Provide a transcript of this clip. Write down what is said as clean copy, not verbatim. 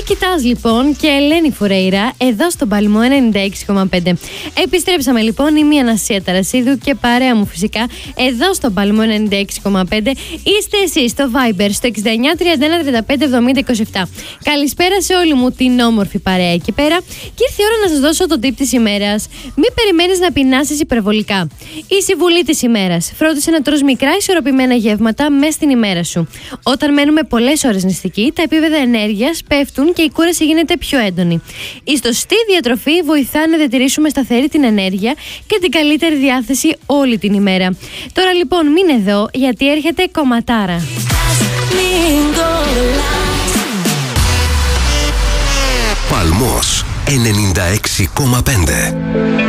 κοιτάς λοιπόν και Ελένη Φουρέιρα εδώ στον Παλμό 96,5. Επιστρέψαμε λοιπόν, είμαι η Αναστασία Ταρασίδου και παρέα μου φυσικά εδώ στον Παλμό 96,5 είστε εσείς στο Viber στο 69 31 35 70 27. Καλησπέρα σε όλη μου την όμορφη παρέα εκεί πέρα και ήρθε η ώρα να σας δώσω το tip της ημέρας. Μην περιμένεις να πεινάσεις υπερβολικά. Η συμβουλή της ημέρας: φρόντισε να τρως μικρά ισορροπημένα γεύματα μέσα στην ημέρα σου. Όταν μένουμε πολλές ώρες νηστικοί, τα επίπεδα ενέργειας πέφτουν και η κούραση γίνεται πιο έντονη. Η σωστή διατροφή βοηθά να διατηρήσουμε σταθερή την ενέργεια και την καλύτερη διάθεση όλη την ημέρα. Τώρα λοιπόν μείνε εδώ γιατί έρχεται κομματάρα. Παλμός 96,5.